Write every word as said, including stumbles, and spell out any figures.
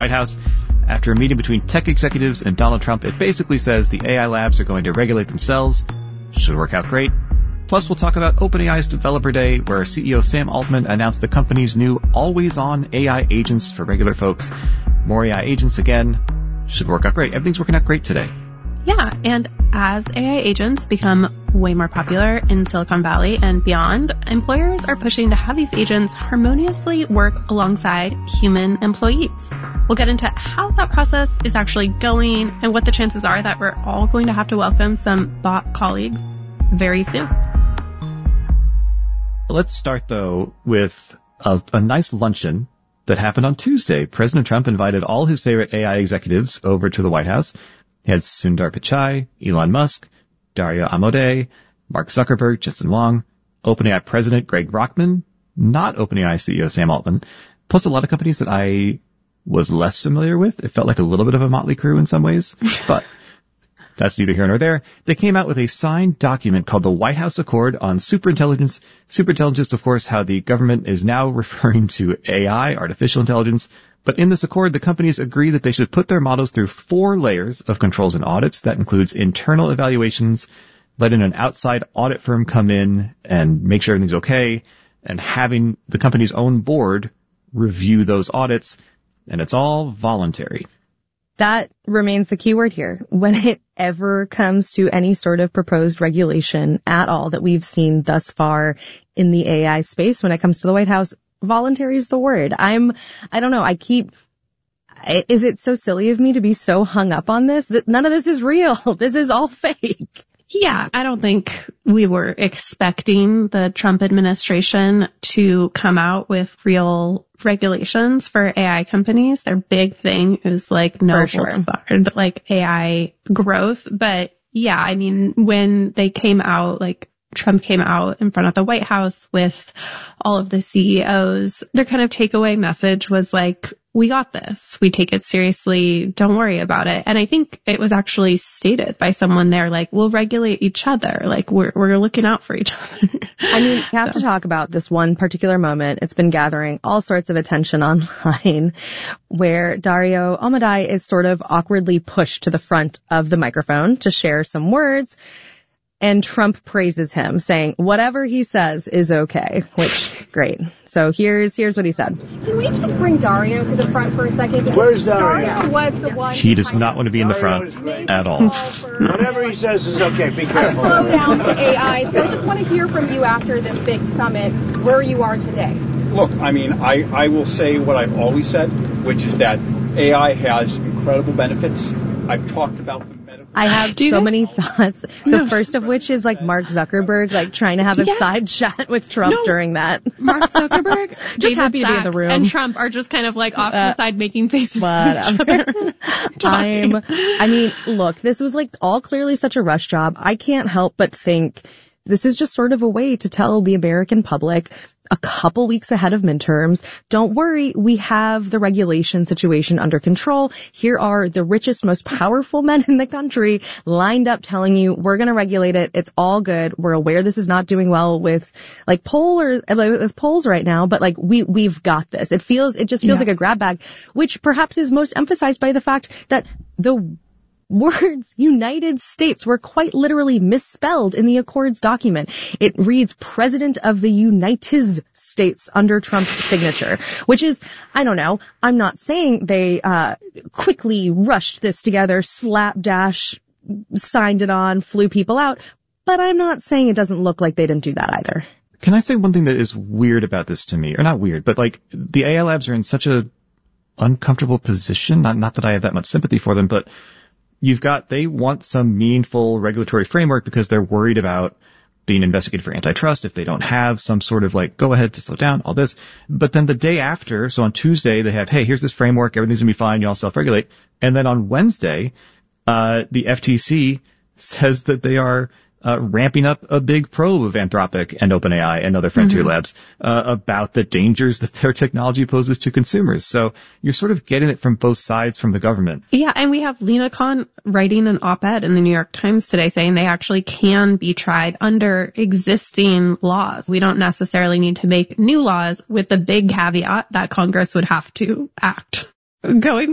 White House. After a meeting between tech executives and Donald Trump, it basically says the A I labs are going to regulate themselves. Should work out great. Plus, we'll talk about OpenAI's Developer Day, where C E O Sam Altman announced the company's new always-on A I agents for regular folks. More A I agents again. Should work out great. Everything's working out great today. Yeah, and as A I agents become way more popular in Silicon Valley and beyond, employers are pushing to have these agents harmoniously work alongside human employees. We'll get into how that process is actually going and what the chances are that we're all going to have to welcome some bot colleagues very soon. Let's start, though, with a, a nice luncheon that happened on Tuesday. President Trump invited all his favorite A I executives over to the White House. He had Sundar Pichai, Elon Musk, Dario Amodei, Mark Zuckerberg, Jensen Huang, OpenAI President Greg Brockman, not OpenAI C E O Sam Altman, plus a lot of companies that I was less familiar with. It felt like a little bit of a motley crew in some ways, but that's neither here nor there. They came out with a signed document called the White House Accord on Superintelligence. Superintelligence, of course, how the government is now referring to A I, artificial intelligence. But in this accord, the companies agree that they should put their models through four layers of controls and audits. That includes internal evaluations, letting an outside audit firm come in and make sure everything's okay, and having the company's own board review those audits. And it's all voluntary. That remains the key word here. When it ever comes to any sort of proposed regulation at all that we've seen thus far in the A I space, when it comes to the White House, voluntary is the word. I'm, I don't know, I keep, is it so silly of me to be so hung up on this? That none of this is real. This is all fake. Yeah, I don't think we were expecting the Trump administration to come out with real regulations for A I companies. Their big thing is like no holds barred, like A I growth. But yeah, I mean, when they came out, like Trump came out in front of the White House with all of the C E Os, their kind of takeaway message was like, we got this. We take it seriously. Don't worry about it. And I think it was actually stated by someone there, like, we'll regulate each other. Like, we're we're looking out for each other. I mean, we have so. to talk about this one particular moment. It's been gathering all sorts of attention online, where Dario Amodei is sort of awkwardly pushed to the front of the microphone to share some words. And Trump praises him, saying whatever he says is okay, which, great. So here's here's what he said. Can we just bring Dario to the front for a second? Where's Dario? Dario was the one. He does not want to be in the front at all. Whatever he says is okay. Be careful. Slow down to A I. So I just want to hear from you after this big summit, where you are today. Look, I mean, I, I will say what I've always said, which is that A I has incredible benefits. I've talked about them. I have so many thoughts. The no. first of which is like Mark Zuckerberg, like trying to have a yes. side chat with Trump no. during that. Mark Zuckerberg, just David happy Sachs, to be in the room, and Trump are just kind of like off uh, to the side making faces at each other. I'm, I mean, look, this was like all clearly such a rush job. I can't help but think this is just sort of a way to tell the American public a couple weeks ahead of midterms, don't worry, we have the regulation situation under control. Here are the richest, most powerful men in the country lined up telling you we're going to regulate it. It's all good. We're aware this is not doing well with like poll or with polls right now, but like we, we've got this. It feels, it just feels yeah. like a grab bag, which perhaps is most emphasized by the fact that the words United States were quite literally misspelled in the Accords document. It reads President of the United States under Trump's signature, which is, I don't know, I'm not saying they uh quickly rushed this together, slapdash, signed it on, flew people out, but I'm not saying it doesn't look like they didn't do that either. Can I say one thing that is weird about this to me? Or not weird, but like the A I labs are in such a uncomfortable position. Not, not that I have that much sympathy for them, but you've got, they want some meaningful regulatory framework because they're worried about being investigated for antitrust if they don't have some sort of like, go ahead to slow down, all this. But then the day after, so on Tuesday, they have, hey, here's this framework, everything's gonna be fine, you all self-regulate. And then on Wednesday, uh, the F T C says that they are Uh, ramping up a big probe of Anthropic and OpenAI and other frontier mm-hmm. labs uh, about the dangers that their technology poses to consumers. So you're sort of getting it from both sides from the government. Yeah, and we have Lina Khan writing an op-ed in the New York Times today saying they actually can be tried under existing laws. We don't necessarily need to make new laws, with the big caveat that Congress would have to act. Going